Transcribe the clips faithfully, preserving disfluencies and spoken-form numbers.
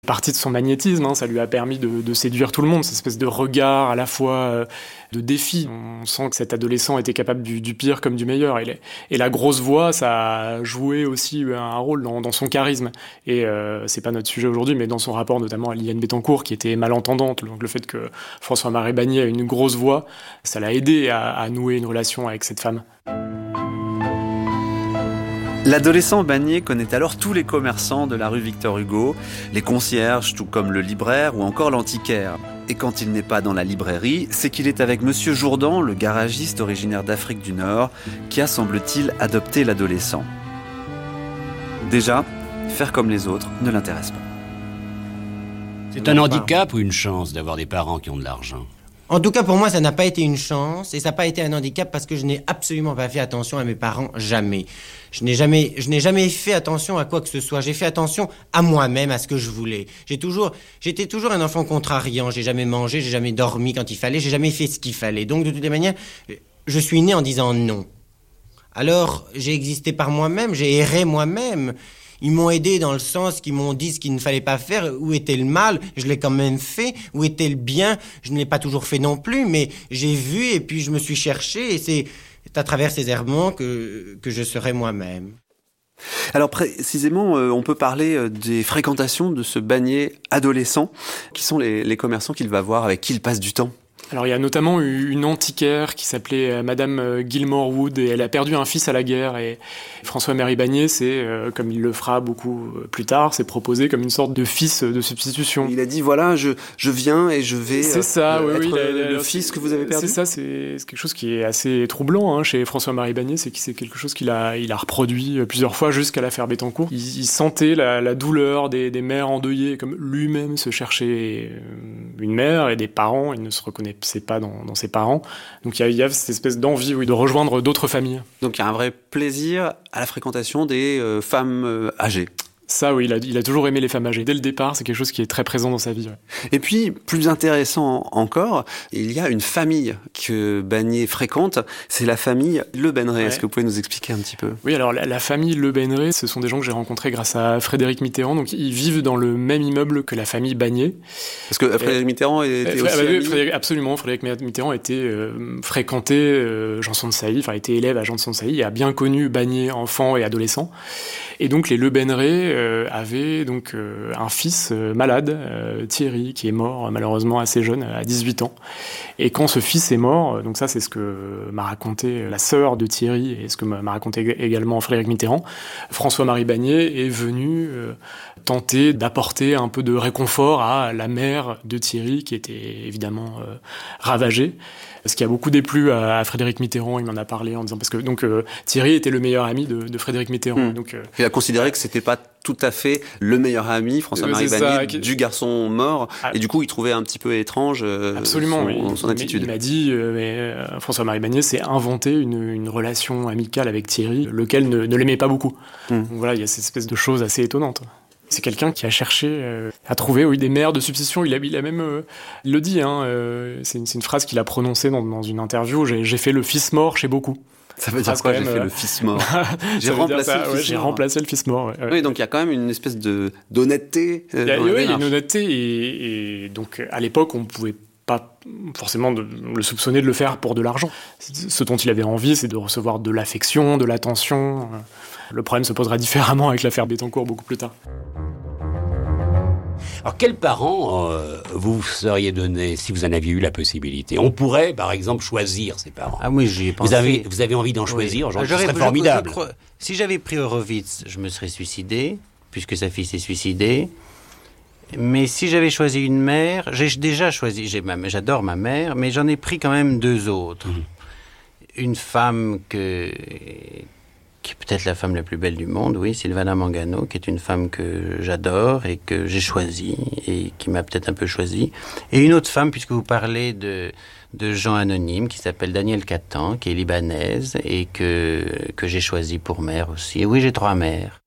partie de son magnétisme, hein, ça lui a permis de, de séduire tout le monde, cette espèce de regard à la fois euh, de défi. On sent que cet adolescent était capable du, du pire comme du meilleur. Et, les, et la grosse voix, ça a joué aussi un rôle dans, dans son charisme. Et euh, c'est pas notre sujet aujourd'hui, mais dans son rapport notamment à Liliane Bettencourt, qui était malentendante. Donc le fait que François-Marie Bagné a une grosse voix, ça l'a aidé à, à nouer une relation avec cette femme. L'adolescent Bagné connaît alors tous les commerçants de la rue Victor Hugo, les concierges, tout comme le libraire ou encore l'antiquaire. Et quand il n'est pas dans la librairie, c'est qu'il est avec Monsieur Jourdan, le garagiste originaire d'Afrique du Nord, qui a, semble-t-il, adopté l'adolescent. Déjà, faire comme les autres ne l'intéresse pas. C'est un handicap ou une chance d'avoir des parents qui ont de l'argent ? En tout cas, pour moi, ça n'a pas été une chance et ça n'a pas été un handicap parce que je n'ai absolument pas fait attention à mes parents, jamais. Je n'ai jamais, je n'ai jamais fait attention à quoi que ce soit. J'ai fait attention à moi-même, à ce que je voulais. J'ai toujours, j'étais toujours un enfant contrariant. J'ai jamais mangé, j'ai jamais dormi quand il fallait, j'ai jamais fait ce qu'il fallait. Donc, de toutes les manières, je suis né en disant non. Alors, j'ai existé par moi-même, j'ai erré moi-même. Ils m'ont aidé dans le sens qu'ils m'ont dit ce qu'il ne fallait pas faire, où était le mal, je l'ai quand même fait, où était le bien, je ne l'ai pas toujours fait non plus, mais j'ai vu et puis je me suis cherché et c'est à travers ces errements que, que je serai moi-même. Alors précisément, euh, on peut parler euh, des fréquentations de ce Bagné adolescent, qui sont les, les commerçants qu'il va voir, avec qui il passe du temps. Alors il y a notamment une antiquaire qui s'appelait Madame Gilmore Wood et elle a perdu un fils à la guerre et François-Marie Bagné, c'est, euh, comme il le fera beaucoup plus tard, s'est proposé comme une sorte de fils de substitution. Il a dit voilà, je, je viens et je vais c'est ça, euh, oui, être oui, le, la, le fils que vous avez perdu. C'est ça, c'est, c'est quelque chose qui est assez troublant hein, chez François-Marie Bagné, c'est que c'est quelque chose qu'il a, il a reproduit plusieurs fois jusqu'à l'affaire Bettencourt. Il, il sentait la, la douleur des, des mères endeuillées, comme lui-même se cherchait une mère et des parents, il ne se reconnaissait pas dans, dans ses parents. Donc il y a, il y a cette espèce d'envie oui, de rejoindre d'autres familles. Donc il y a un vrai plaisir à la fréquentation des euh, femmes euh, âgées. Ça, oui, il a, il a toujours aimé les femmes âgées. Dès le départ, c'est quelque chose qui est très présent dans sa vie. Ouais. Et puis, plus intéressant encore, il y a une famille que Bagné fréquente, c'est la famille Le Benneret. Ouais. Est-ce que vous pouvez nous expliquer un petit peu ? Oui, alors la, la famille Le Benneret, ce sont des gens que j'ai rencontrés grâce à Frédéric Mitterrand. Donc, ils vivent dans le même immeuble que la famille Bagné. Parce que Frédéric Et, Mitterrand était euh, aussi euh, ami. Frédéric, absolument, Frédéric Mitterrand était euh, fréquenté euh, Janson de Sailly, enfin était élève à Janson de Sailly et a bien connu Bagné enfant et adolescent. Et donc, les Le Benneret euh, avaient donc euh, un fils euh, malade, euh, Thierry, qui est mort euh, malheureusement assez jeune, à dix-huit ans. Et quand ce fils est mort, euh, donc ça c'est ce que m'a raconté la sœur de Thierry et ce que m'a raconté également Frédéric Mitterrand, François-Marie Bagné est venu euh, tenter d'apporter un peu de réconfort à la mère de Thierry qui était évidemment euh, ravagée. Ce qui a beaucoup déplu à, à Frédéric Mitterrand, il m'en a parlé en disant parce que donc euh, Thierry était le meilleur ami de, de Frédéric Mitterrand. Mmh. Donc euh, il a considéré euh, que c'était pas tout à fait le meilleur ami, François-Marie Bagné, ça, qui... du garçon mort, ah, et du coup il trouvait un petit peu étrange euh, absolument, son, oui. son attitude. Il m'a dit, euh, mais euh, François-Marie Bagné s'est inventé une, une relation amicale avec Thierry, lequel ne, ne l'aimait pas beaucoup. Mmh. Donc voilà, il y a cette espèce de choses assez étonnantes. C'est quelqu'un qui a cherché euh, à trouver oui, des mères de substitution. Il a, il a même, euh, il le dit, hein, euh, c'est, une, c'est une phrase qu'il a prononcée dans, dans une interview. J'ai, j'ai fait le fils mort chez beaucoup. Ça veut dire quoi, j'ai fait euh... le fils mort J'ai remplacé ça, le fils ouais, mort. J'ai remplacé le fils mort. Ouais, ouais. Oui, donc il y a quand même une espèce de d'honnêteté. Euh, il y a, dans oui, la il y a une honnêteté et, et donc à l'époque on pouvait pas forcément de, le soupçonner de le faire pour de l'argent. Ce dont il avait envie, c'est de recevoir de l'affection, de l'attention. Le problème se posera différemment avec l'affaire Bettencourt beaucoup plus tard. Alors, quels parents euh, vous vous seriez donné si vous en aviez eu la possibilité ? On pourrait, par exemple, choisir ses parents. Ah oui, j'y ai pensé. Vous avez, vous avez envie d'en choisir, oui. Genre, ce serait formidable. Je, je crois, si j'avais pris Horowitz, je me serais suicidé, puisque sa fille s'est suicidée. Mais si j'avais choisi une mère, j'ai déjà choisi, j'ai ma, j'adore ma mère, mais j'en ai pris quand même deux autres. Mmh. Une femme que... qui est peut-être la femme la plus belle du monde, oui, Sylvana Mangano, qui est une femme que j'adore et que j'ai choisie et qui m'a peut-être un peu choisi. Et une autre femme, puisque vous parlez de, de gens anonymes, qui s'appelle Danielle Catan, qui est libanaise et que, que j'ai choisie pour mère aussi. Et oui, j'ai trois mères.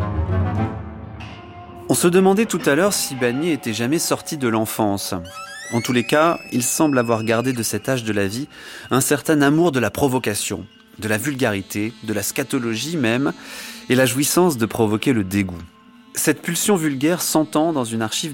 On se demandait tout à l'heure si Bagné était jamais sorti de l'enfance. En tous les cas, il semble avoir gardé de cet âge de la vie un certain amour de la provocation, de la vulgarité, de la scatologie même, et la jouissance de provoquer le dégoût. Cette pulsion vulgaire s'entend dans une archive